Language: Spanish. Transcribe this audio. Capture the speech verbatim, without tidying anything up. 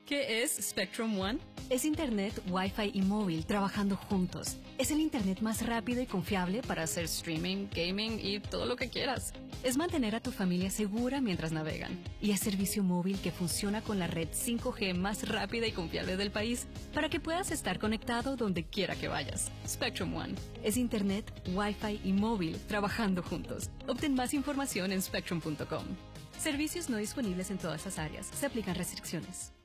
¿Qué es Spectrum One? Es Internet, Wi-Fi y móvil trabajando juntos. Es el Internet más rápido y confiable para hacer streaming, gaming y todo lo que quieras. Es mantener a tu familia segura mientras navegan. Y es servicio móvil que funciona con la red cinco G más rápida y confiable del país para que puedas estar conectado donde quiera que vayas. Spectrum One. Es Internet, Wi-Fi y móvil trabajando juntos. Obtén más información en spectrum punto com. Servicios no disponibles en todas las áreas. Se aplican restricciones.